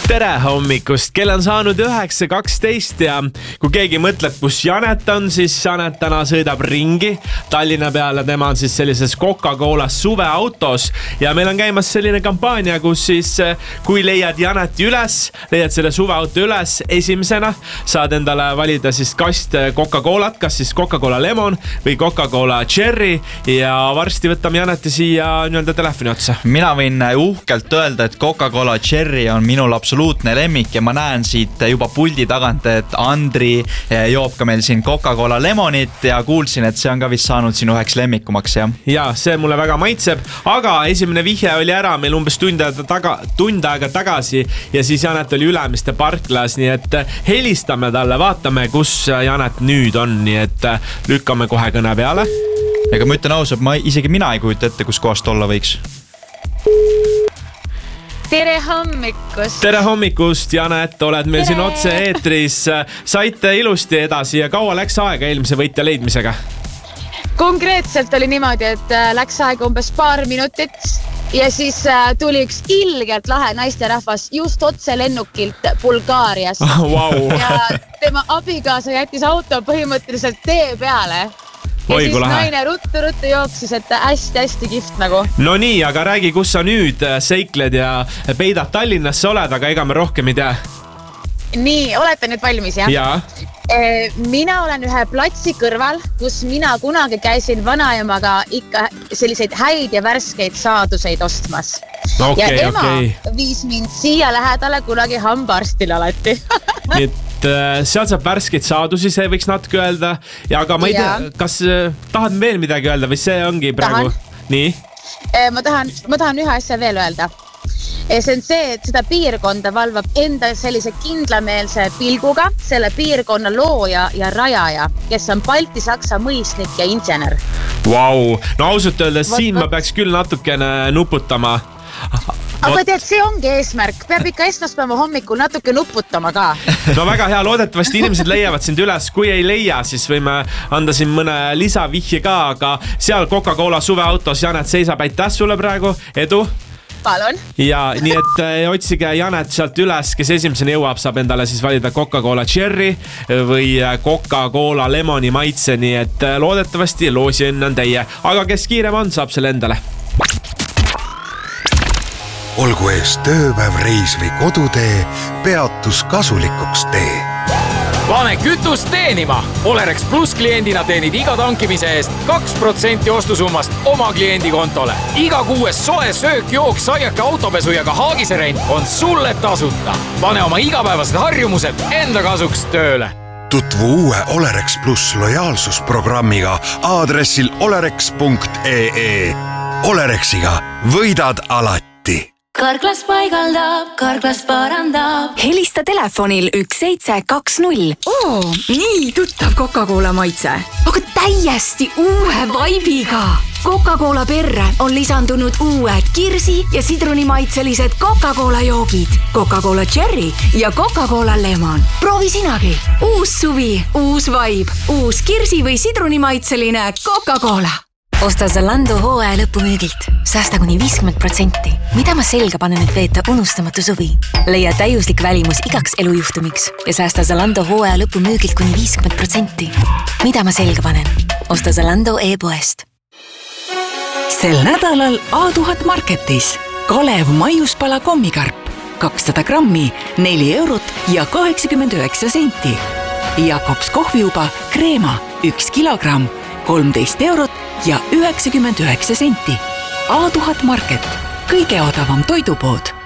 Tere hommikust, kell on saanud 9:12 ja kui keegi mõtleb, kus Janet on, siis Janet täna sõidab ringi Tallinna peale. Tema on siis sellises Coca-Cola suveautos ja meil on käimas selline kampaania, kus siis kui leiad Janeti üles, leiad selle suveauto üles esimesena, saad endale valida siis kast Coca-Colat, kas siis Coca-Cola Lemon või Coca-Cola Cherry ja varsti võtame Janeti siia nii-öelda telefoni otsa. Mina võin uhkelt öelda, et Coca-Cola Cherry on minul absoluutne lemmik ja ma näen siit juba puldi tagant, et Andri joob ka meil siin Coca-Cola Lemonit ja kuulsin, et see on ka vist saanud sinu üheks lemmikumaks, jah? Ja, see mulle väga maitseb, aga esimene vihje oli ära meil umbes tund aega tagasi ja siis Janet oli Ülemiste parklas, nii et helistame talle, vaatame, kus Janet nüüd on, nii et lükkame kohe kõne peale. Ega ma ütlen ausalt, isegi mina ei kujuta ette, kus kohast olla võiks. Tere hommikust! Tere hommikust, Janet, oled meil siin otse eetris. Saite ilusti edasi ja kaua läks aega eelmise võitja leidmisega? Konkreetselt oli niimoodi, et läks aega umbes paar minutit ja siis tuli üks ilgelt lahe naisterahvas just otse lennukilt Bulgaariast. Wow. Ja tema abikaasa jättis auto põhimõtteliselt tee peale. Ja Oi, siis lahe. naine ruttu jooksis, et hästi kihvt nagu. No nii, aga räägi, kus sa nüüd seikled ja peidad Tallinnasse oled, aga ega me rohkem ei tea. Nii, olete nüüd valmis, jah? Jaa. Mina olen ühe platsi kõrval, kus mina kunagi käisin vanaemaga ikka selliseid häid ja värskeid saaduseid ostmas. Ja ema viis mind siia lähedale kunagi hambaarstile alati. Nii et sealt saab värskeid saadusi, see võiks natuke öelda. Ja aga ma ei tea, kas tahad veel midagi öelda või see ongi praegu? Nii? Ma tahan ühe asja veel öelda. See on see, et seda piirkonda valvab enda sellise kindlameelse pilguga selle piirkonna looja ja rajaja, kes on Balti-Saksa mõisnik ja insener. Wow. No ausalt öeldes siin ma peaks küll natukene nuputama. Aga tead, see ongi eesmärk. Peab ikka esmaspäeva hommikul natuke nuputama ka. No väga hea, loodetavasti inimesed leiavad sind üles. Kui ei leia, siis võime anda siin mõne lisavihje ka, aga seal Coca-Cola suveautos Janet seisab. Aitäh sulle praegu, edu! Palun. Ja nii et otsige Janet sealt üles, kes esimesena jõuab, saab endale siis valida Coca-Cola Cherry või Coca-Cola Lemoni maitse, nii et loodetavasti loosi õnn on teie. Aga kes kiirem on, saab selle endale. Olgu ees tööpäev, reis või kodutee, peatus kasulikuks tee. Pane kütust teenima! Olerex Plus kliendina teenid iga tankimise eest 2% ostusummast oma kliendi kontole. Iga kuues soe söök, jook, saiake, autopesu ja ka haagiserent on sulle tasuta. Pane oma igapäevased harjumused enda kasuks tööle. Tutvu uue Olerex Plus lojaalsusprogrammiga aadressil olerex.ee. Olerexiga võidad alati. Karklas paigaldab, Karklas parandab. Helista telefonil 1720. Nii tuttav Coca-Cola maitse. Aga täiesti uue vaibiga. Coca-Cola perre on lisandunud uued kirsi ja sidrunimaitselised Coca-Cola joogid. Coca-Cola Cherry ja Coca-Cola Lemon. Proovi sinagi. Uus suvi, uus vaib, uus kirsi või sidrunimaitseline Coca-Cola. Osta Zalando hooaja lõpumüügilt. Säästa kuni 50%. Mida ma selga panen, et veeta unustamatu suvi? Leia täiuslik välimus igaks elujuhtumiks ja säästa Zalando hooaja lõpumüügilt kuni 50%. Mida ma selga panen? Osta Zalando e-poest. Sel nädalal A1000 Marketis Kalev maiuspala kommikarp 200 grammi, 4 eurot ja 89 senti. Jakobs kohviuba kreema 1 kilogramm, 13 eurot ja 99 senti. A1000 Market, kõige odavam toidupood.